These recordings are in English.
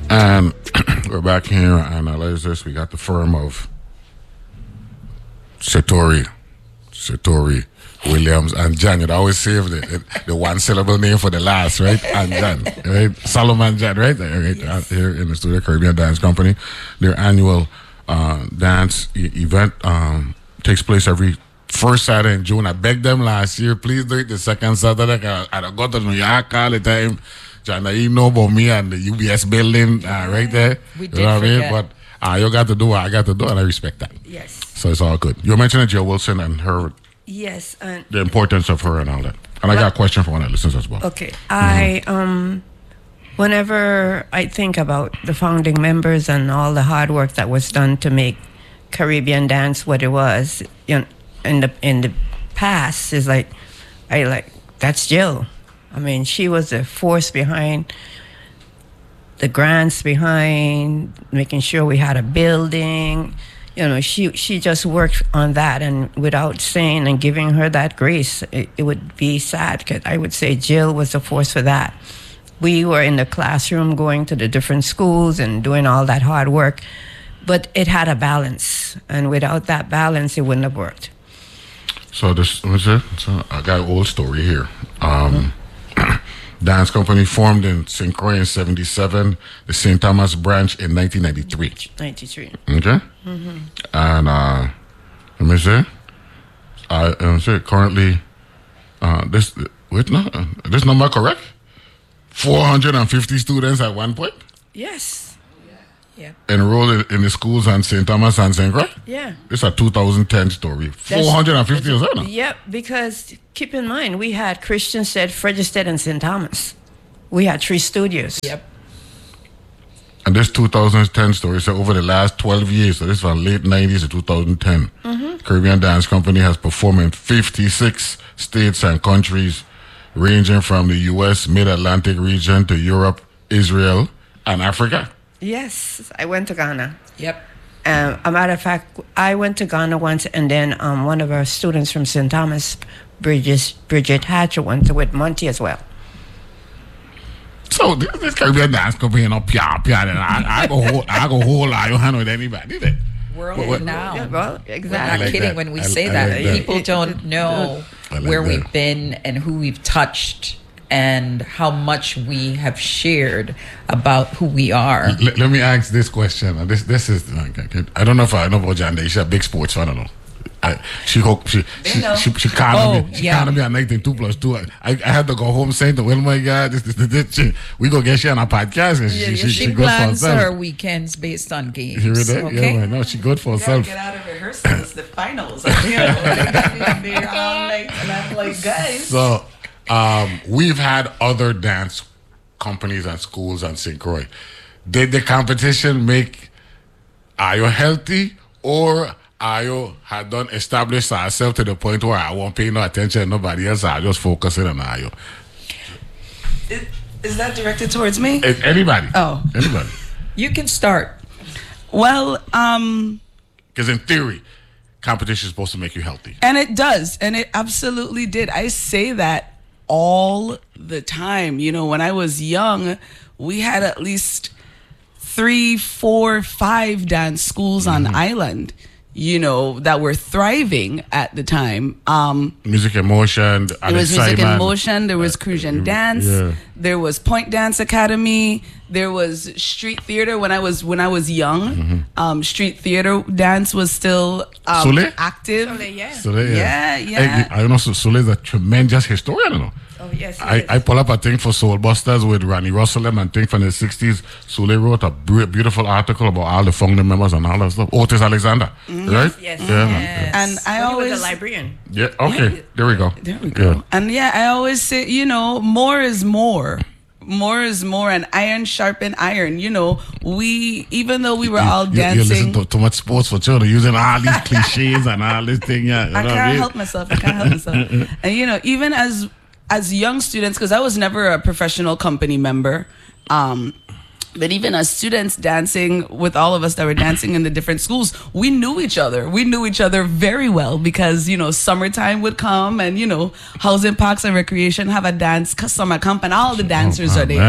And we're back here and analyze this. We got the firm of Satori Williams and Jan. You'd always save the one syllable name for the last, right? And Jan, right? Solomon Jan, right? Yes. Here in the studio, Caribbean Dance Company. Their annual dance event takes place every first Saturday in June. I begged them last year, please do it the second Saturday. I got to New York all the time. John, you know about me and the UBS building right there. We did forget. But you got to do what I got to do, and I respect that. Yes. So it's all good. You mentioned Jill Wilson and her. Yes. The importance of her and all that. And I got a question for one of the listeners as well. Okay. Whenever I think about the founding members and all the hard work that was done to make Caribbean dance what it was, in the past, is that's Jill. I mean, she was the force behind the grants, behind making sure we had a building. You know, she just worked on that, and without saying and giving her that grace, it would be sad, because I would say Jill was the force for that. We were in the classroom going to the different schools and doing all that hard work, but it had a balance, and without that balance, it wouldn't have worked. So this was it. So I got an old story here. Dance company formed in St. Croix in 1977, the St. Thomas branch in 1993. 93. Okay? Mm-hmm. And let me say, currently, this number correct? 450 students at one point? Yes. Yeah. Enrolled in the schools on St. Thomas and St. Croix? Yeah. This is a 2010 story. 450 is that now? Yep, because keep in mind, we had Christiansted, Frederiksted, and St. Thomas. We had 3 studios. Yep. And this 2010 story, so over the last 12 years, so this is from late 90s to 2010, Caribbean Dance Company has performed in 56 states and countries, ranging from the U.S. Mid-Atlantic region to Europe, Israel, and Africa. Yes, I went to Ghana. Yep. A matter of fact, I went to Ghana once, and then one of our students from St. Thomas, Bridget Hatcher, went with Monty as well. So this Caribbean Dance Company, and I go whole lot of hand with anybody, did it? World now. Yeah, well, exactly. We're not kidding that. when we I say like that. that. People don't know where we've been and who we've touched, and how much we have shared about who we are. Let me ask this question. This is, I don't know if I know about Janda. She's a big sports fan, I don't know. She called me at night in 2+2. I had to go home saying to Will, my God, this we go get she on a podcast. And she plans her weekends based on games. You hear that? Okay? Yeah, man. No, she good for herself. Get out of rehearsals, the finals. I'm here. I'm there all night, and I'm like, guys. So, we've had other dance companies and schools on St. Croix. Did the competition make Ayo healthy, or Ayo had done established herself to the point where I won't pay no attention to nobody else? I just focusing on Ayo. Is that directed towards me? Anybody. Oh. Anybody. You can start. Well, because in theory, competition is supposed to make you healthy. And it does. And it absolutely did. I say that all the time. You know, when I was young, we had at least 3, 4, 5 dance schools on island, you know, that were thriving at the time. Music in Motion. There was Music in Motion. There was Crucian Dance. Yeah. There was Point Dance Academy. There was Street Theater when I was young. Street Theater dance was still active. Soleil, yeah. Hey, I don't know. Soleil is a tremendous historian. I don't know. Oh, yes, I pull up a thing for Soul Busters with Ronnie Russell and thing from the 60s. Soleil wrote a beautiful article about all the founding members and all that stuff. Otis Alexander, right? Yes. And I always... He was a librarian. Yeah, okay. Yeah. There we go. There we go. Yeah. And I always say, you know, more is more. More is more, and iron sharpen iron. You know, even though we were all dancing. You listen to too much sports for children, using all these cliches and all this thing. Yeah, I can't help myself. And, you know, even as young students, because I was never a professional company member, but even as students dancing with all of us that were dancing in the different schools, we knew each other. We knew each other very well because, you know, summertime would come and, you know, Housing Parks and Recreation have a dance summer camp and all the dancers are there. Man.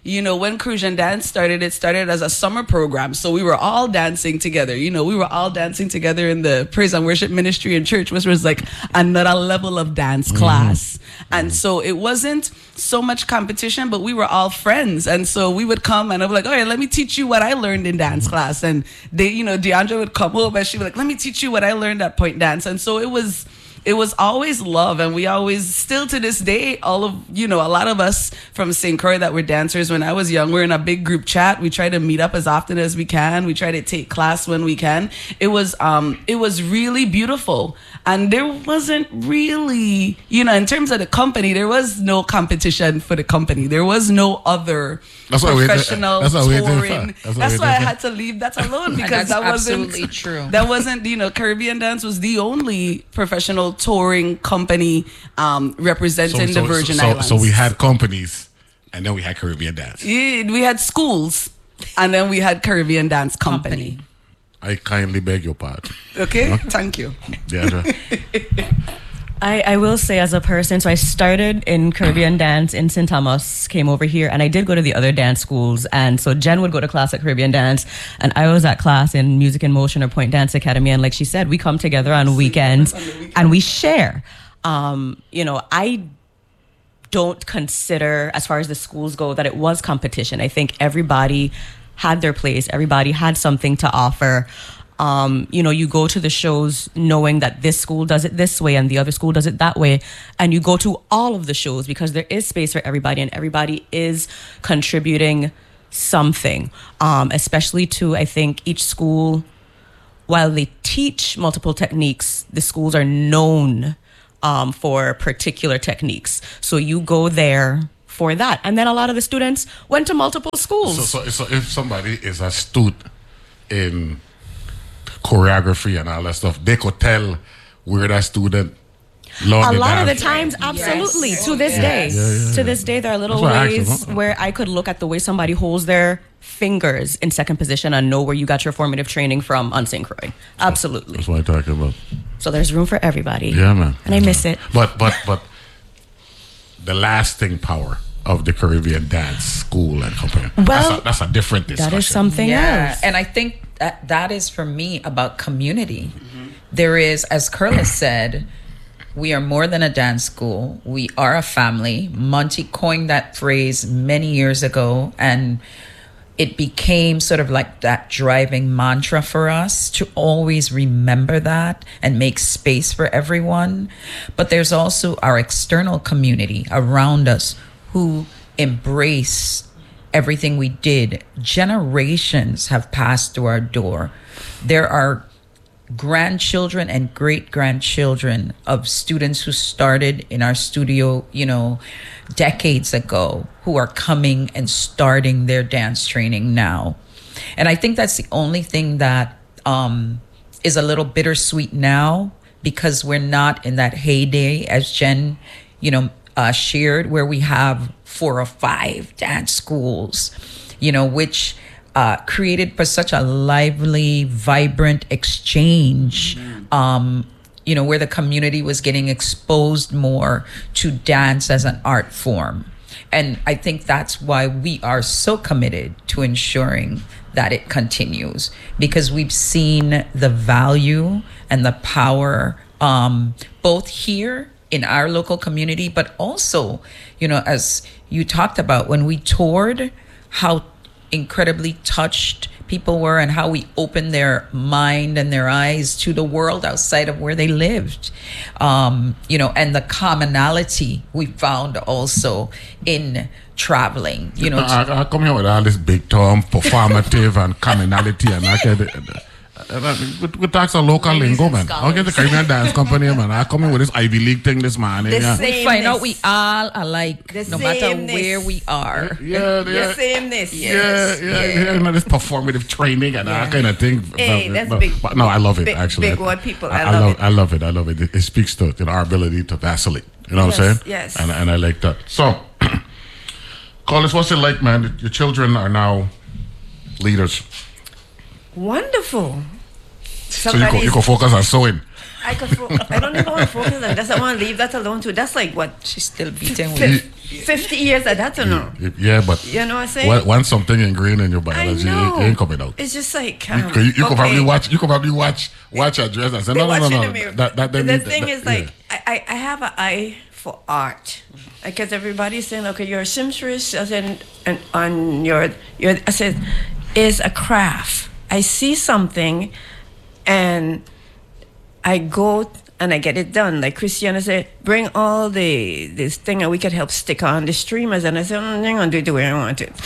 when Crucian Dance started, it started as a summer program. So we were all dancing together. We were all dancing together in the praise and worship ministry in church, which was like another level of dance class. And so it wasn't so much competition, but we were all friends. And so we would come and I'd be like, all right, let me teach you what I learned in dance class. And they, DeAndre would come over and she'd be like, let me teach you what I learned at Point Dance. And so it was always love, and we always, still to this day, all of, a lot of us from St. Croix that were dancers when I was young, we're in a big group chat. We try to meet up as often as we can. We try to take class when we can. It was really beautiful. And there wasn't really, in terms of the company, there was no competition for the company. There was no other professional touring. That's why I had to leave that alone, because that wasn't absolutely true. That wasn't, Caribbean Dance was the only professional touring company representing the Virgin Islands. So we had companies, and then we had Caribbean Dance. Yeah, we had schools, and then we had Caribbean Dance Company. I kindly beg your pardon. Okay, thank you. Yeah. I will say, as a person, so I started in Caribbean Dance in St. Thomas, came over here, and I did go to the other dance schools. And so Jen would go to class at Caribbean Dance, and I was at class in Music in Motion or Point Dance Academy. And like she said, we come together on weekends and we share. I don't consider, as far as the schools go, that it was competition. I think everybody had their place. Everybody had something to offer. You go to the shows knowing that this school does it this way and the other school does it that way. And you go to all of the shows because there is space for everybody and everybody is contributing something. Especially to, I think, each school, while they teach multiple techniques, the schools are known for particular techniques. So you go there for that. And then a lot of the students went to multiple schools. So if somebody is astute in choreography and all that stuff, they could tell where that student learned. A lot of the times, absolutely. Yes. To this day. To this day, there are little ways where I could look at the way somebody holds their fingers in second position and know where you got your formative training from on St. Croix. Absolutely. That's what I'm talking about. So there's room for everybody. Yeah, man. And I miss it. But the lasting power of the Caribbean Dance School and Company, that's a different discussion. That is something else. And I think that is, for me, about community. There is, as Curlis said, we are more than a dance school. We are a family. Monty coined that phrase many years ago, and it became sort of like that driving mantra for us to always remember that and make space for everyone. But there's also our external community around us who embrace everything we did. Generations have passed through our door. There are grandchildren and great-grandchildren of students who started in our studio, decades ago, who are coming and starting their dance training now. And I think that's the only thing that is a little bittersweet now, because we're not in that heyday, as Jen, shared, where we have 4 or 5 dance schools, which created for such a lively, vibrant exchange, where the community was getting exposed more to dance as an art form. And I think that's why we are so committed to ensuring that it continues, because we've seen the value and the power, both here in our local community, but also, as you talked about, when we toured, how incredibly touched people were and how we opened their mind and their eyes to the world outside of where they lived. And the commonality we found also in traveling. I come here with all this big term, performative and commonality, and we talk some local lingo, man. I'll get the Caribbean Dance Company, man. I come in with this Ivy League thing this morning. We find out we all alike, no matter where we are. The sameness. Yeah. This performative training and that kind of thing. Hey, that's big. But no, I love it, actually. Big word, people. I love it. It speaks to our ability to vacillate. You know what I'm saying? Yes. And I like that. So, Collis, what's it like, man? Your children are now leaders. Wonderful. So you can focus on sewing. I don't even want to focus on that. I want to leave that alone too. That's like what? She's still beating with 50 years of that or no? Yeah, but you know what I'm saying? Once something ingrained in your biology, it ain't coming out. It's just like you could probably watch. You could probably watch a dress and say no. The thing is like I have an eye for art because everybody's saying, okay, you're a seamstress, and on your I said, is a craft. I see something, and I go and I get it done. Like Christiana said, bring all this thing and we could help stick on the streamers. And I said, I'm going to do the way I want it.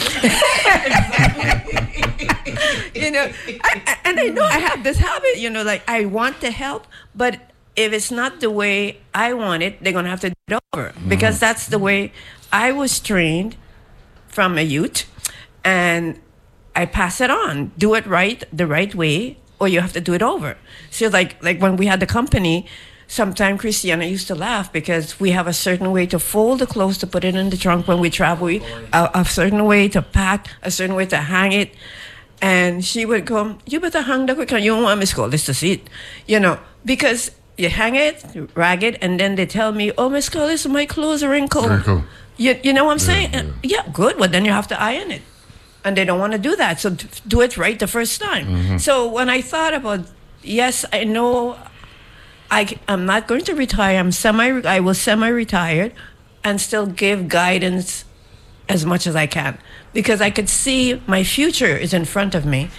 You know, I know I have this habit, you know, like I want to help, but if it's not the way I want it, they're going to have to do it over. Because that's the way I was trained from a youth. And I pass it on. Do it right, the right way, or you have to do it over. So like when we had the company, sometimes Christiana used to laugh because we have a certain way to fold the clothes to put it in the trunk when we travel, a certain way to pack, a certain way to hang it. And she would go, you better hang that quick, you don't want Miss Collins to see it. You know, because you hang it, you rag it, and then they tell me, oh, Miss Collins, my clothes are wrinkled. You know what I'm saying? Yeah, good. Well, then you have to iron it. And they don't want to do that. So do it right the first time. So when I thought about, yes, I know I'm not going to retire. I will semi-retired and still give guidance as much as I can. Because I could see my future is in front of me.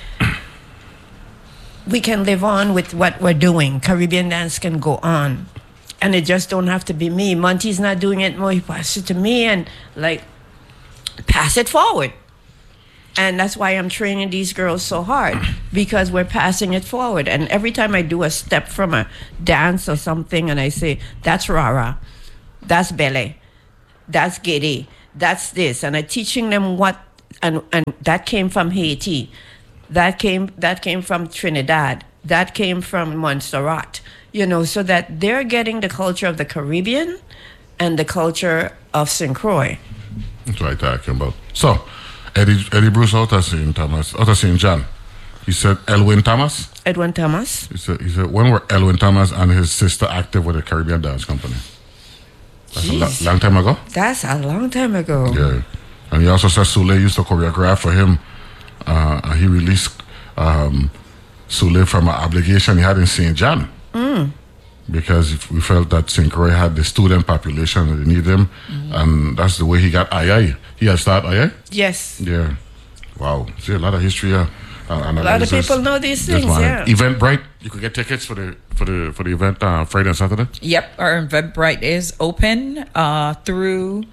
We can live on with what we're doing. Caribbean dance can go on. And it just don't have to be me. Monty's not doing it more. He passes it to me and like pass it forward. And that's why I'm training these girls so hard, because we're passing it forward. And every time I do a step from a dance or something and I say, that's Rara, that's Bele, that's Gede, that's this. And I'm teaching them what, and that came from Haiti, that came from Trinidad, that came from Montserrat, you know, so that they're getting the culture of the Caribbean and the culture of St. Croix. That's what I'm talking about. So, Eddie Bruce out of St. John. He said Elwin Thomas. Edwin Thomas. He said when were Elwin Thomas and his sister active with the Caribbean Dance Company? That's a long time ago. That's a long time ago. Yeah, and he also said Sule used to choreograph for him. And he released Sule from an obligation he had in St. John. Because we felt that St. Croix had the student population that they need him, and that's the way he got II. He had started II? Yes. Yeah. Wow. See, a lot of history here. A lot of people know these things, yeah. Eventbrite, you could get tickets for the event Friday and Saturday? Yep, our Eventbrite is open through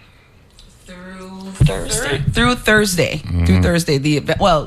Thursday. Through Thursday. Through Thursday. The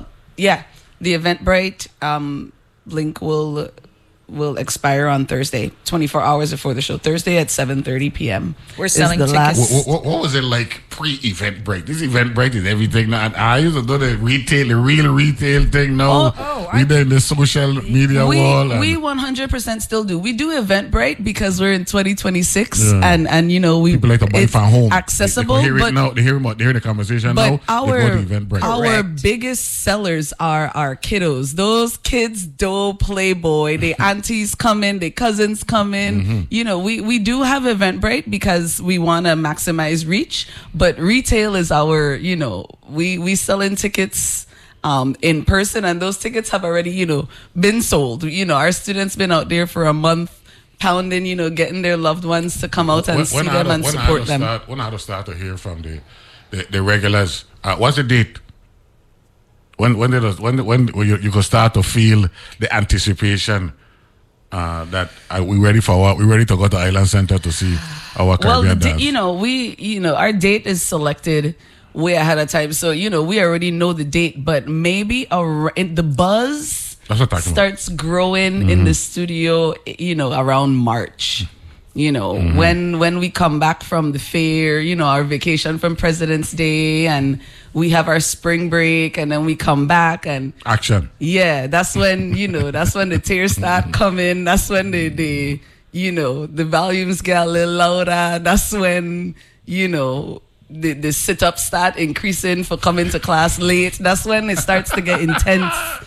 Eventbrite link will expire on Thursday, 24 hours before the show. Thursday at 7:30 p.m. We're selling tickets. What was it like pre-Eventbrite? This Eventbrite is everything now. I used to do the real retail thing now. We did the social media wall. We 100% still do. We do Eventbrite because we're in 2026 and you know, people like to buy from home. Accessible. They hear the conversation now. Our biggest sellers are our kiddos. Those kids do Playboy. They aunties come in, their cousins come in. You know, we do have Eventbrite because we want to maximize reach, but retail is our, you know, we sell in tickets in person, and those tickets have already, you know, been sold. You know, our students been out there for a month pounding, you know, getting their loved ones to come out and see them and support them. When I start to hear from the regulars, what's the date? When you can start to feel the anticipation that we ready to go to Island Center to see our Caribbean dance? Our date is selected way ahead of time, so you know we already know the date, but maybe the buzz starts growing in the studio, you know, around March. You know, when we come back from the fair, you know, our vacation from President's Day, and we have our spring break, and then we come back and action. Yeah, that's when, you know, that's when the tears start coming. That's when the you know, the volumes get a little louder. That's when, you know, the sit-ups start increasing for coming to class late. That's when it starts to get intense.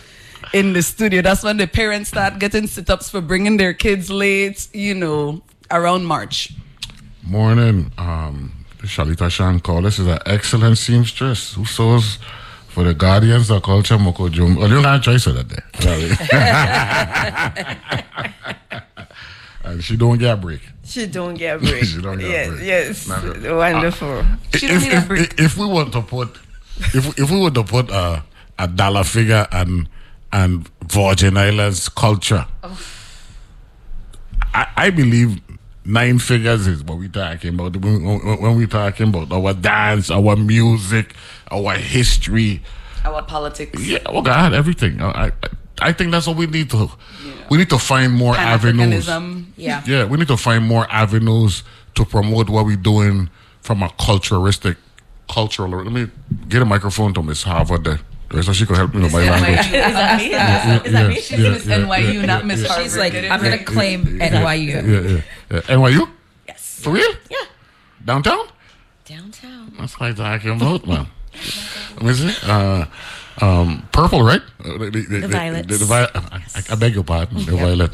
in the studio. That's when the parents start getting sit-ups for bringing their kids late, around March. Morning. Shalita Shankar. This is an excellent seamstress who sews for the Guardians of Culture, Moko Jum. Well, you don't try so that day. And she don't get a break. She don't get a break. She don't get a break. Yes. Wonderful. She don't need a break. If we were to put, if we were to put a dollar figure and Virgin Islands culture, I believe 9 figures is what we're talking about when we're talking about our dance, our music, our history, Our politics. yeah, oh God, everything. I think that's what we need to. We need to find more avenues. Pan-Africanism. Yeah. Yeah, we need to find more avenues to promote what we're doing from a cultural. Let me get a microphone to Miss Harvard there, so she can help me with my language. Is that me? Is that me? She's Miss NYU, not Miss Harvard. She's like, I'm going to claim NYU. Yeah. NYU? Yes. For real? Yeah. Downtown? Downtown. That's what I'm talking about, man. Let me see. Purple, right? The violets. I beg your pardon. The violet.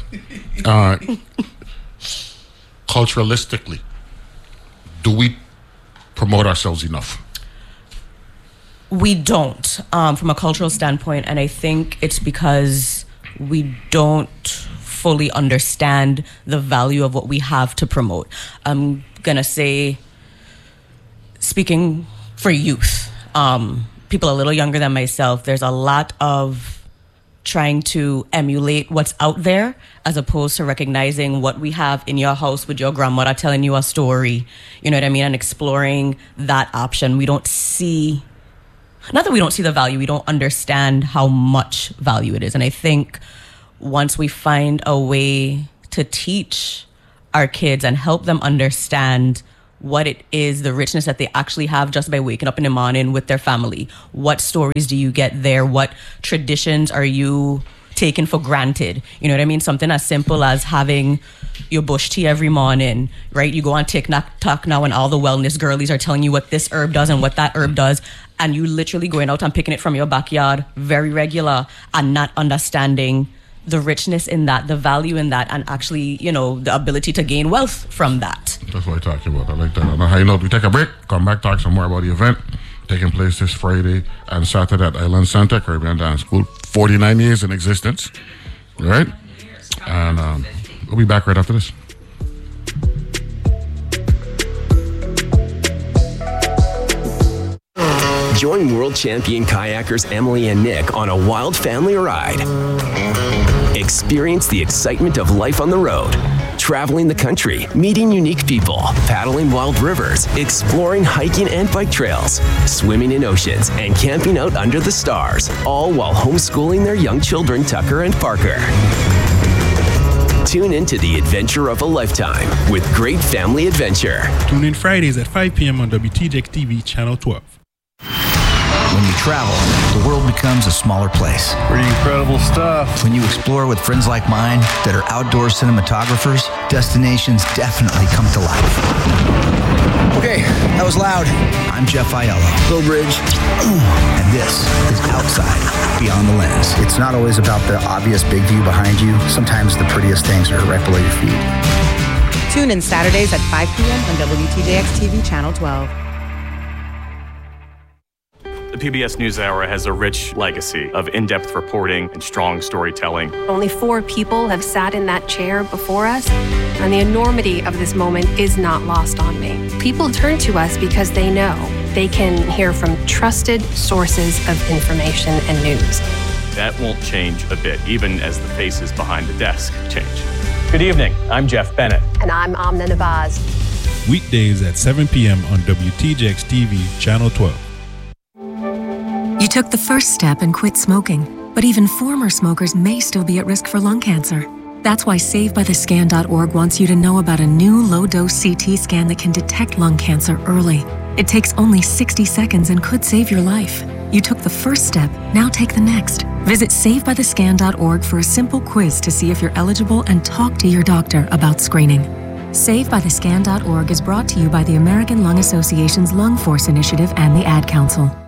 Culturalistically, do we promote ourselves enough? We don't, from a cultural standpoint, and I think it's because we don't fully understand the value of what we have to promote. I'm gonna say, speaking for youth, people a little younger than myself, there's a lot of trying to emulate what's out there as opposed to recognizing what we have in your house with your grandmother telling you a story, you know what I mean, and exploring that option. We don't see, not that we don't see the value, we don't understand how much value it is. And I think once we find a way to teach our kids and help them understand what it is, the richness that they actually have just by waking up in the morning with their family. What stories do you get there? What traditions are you taking for granted? You know what I mean? Something as simple as having your bush tea every morning, right? You go on TikTok now and all the wellness girlies are telling you what this herb does and what that herb does. And you literally going out and picking it from your backyard, very regular, and not understanding the richness in that, the value in that, and actually, the ability to gain wealth from that. That's what I'm talking about. I like that. On a high note, we take a break, come back, talk some more about the event taking place this Friday and Saturday at Island Center, Caribbean Dance School. 49 years in existence. All right? And we'll be back right after this. Join world champion kayakers Emily and Nick on a wild family ride. Experience the excitement of life on the road. Traveling the country, meeting unique people, paddling wild rivers, exploring hiking and bike trails, swimming in oceans, and camping out under the stars, all while homeschooling their young children, Tucker and Parker. Tune into the adventure of a lifetime with Great Family Adventure. Tune in Fridays at 5 p.m. on WTJX TV, Channel 12. When you travel, the world becomes a smaller place. Pretty incredible stuff. When you explore with friends like mine that are outdoor cinematographers, destinations definitely come to life. Okay, that was loud. I'm Jeff Aiello. Bill Bridge. And this is Outside Beyond the Lens. It's not always about the obvious big view behind you. Sometimes the prettiest things are right below your feet. Tune in Saturdays at 5 p.m. on WTJX TV, Channel 12. The PBS NewsHour has a rich legacy of in-depth reporting and strong storytelling. Only 4 people have sat in that chair before us, and the enormity of this moment is not lost on me. People turn to us because they know they can hear from trusted sources of information and news. That won't change a bit, even as the faces behind the desk change. Good evening, I'm Jeff Bennett. And I'm Amna Nabaz. Weekdays at 7 p.m. on WTJX TV, Channel 12. You took the first step and quit smoking, but even former smokers may still be at risk for lung cancer. That's why SaveByTheScan.org wants you to know about a new low-dose CT scan that can detect lung cancer early. It takes only 60 seconds and could save your life. You took the first step, now take the next. Visit SaveByTheScan.org for a simple quiz to see if you're eligible and talk to your doctor about screening. SaveByTheScan.org is brought to you by the American Lung Association's Lung Force Initiative and the Ad Council.